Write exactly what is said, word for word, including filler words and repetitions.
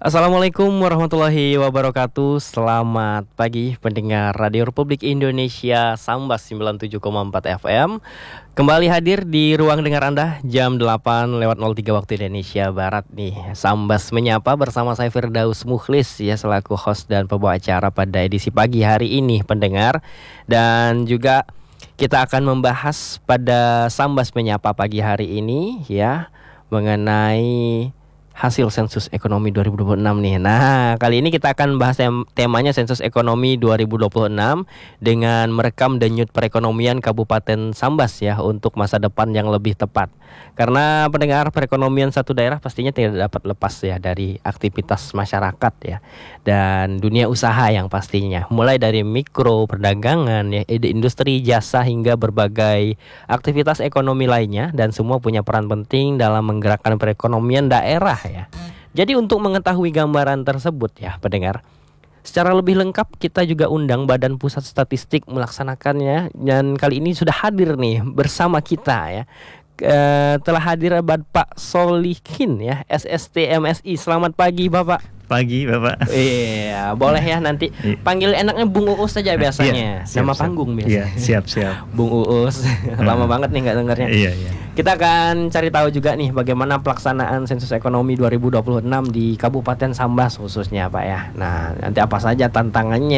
Assalamualaikum warahmatullahi wabarakatuh. Selamat pagi pendengar Radio Republik Indonesia Sambas sembilan puluh tujuh koma empat F M. Kembali hadir di ruang dengar Anda jam delapan lewat nol tiga waktu Indonesia Barat nih. Sambas menyapa bersama saya Firdaus Mukhlis ya, selaku host dan pembawa acara pada edisi pagi hari ini pendengar. Dan juga kita akan membahas pada Sambas menyapa pagi hari ini ya mengenai hasil sensus ekonomi dua ribu dua puluh enam nih. Nah, kali ini kita akan bahas tem- temanya sensus ekonomi dua ribu dua puluh enam dengan merekam denyut perekonomian Kabupaten Sambas ya untuk masa depan yang lebih tepat. Karena pendengar, perekonomian satu daerah pastinya tidak dapat lepas ya dari aktivitas masyarakat ya dan dunia usaha yang pastinya. Mulai dari mikro, perdagangan ya, industri, jasa hingga berbagai aktivitas ekonomi lainnya, dan semua punya peran penting dalam menggerakkan perekonomian daerah ya. Jadi untuk mengetahui gambaran tersebut ya pendengar, secara lebih lengkap kita juga undang Badan Pusat Statistik melaksanakannya, dan kali ini sudah hadir nih bersama kita ya. E, telah hadir Bapak Solihin ya, S S T M S I. Selamat pagi Bapak. Pagi Bapak. Iya, boleh ya nanti panggil enaknya Bung Uus saja biasanya. Iya, siap, nama siap. Panggung biasanya. Iya, siap siap. Bung Uus. Lama banget nih nggak dengarnya. Iya, iya. Kita akan cari tahu juga nih bagaimana pelaksanaan sensus ekonomi dua ribu dua puluh enam di Kabupaten Sambas khususnya Pak ya. Nah, nanti apa saja tantangannya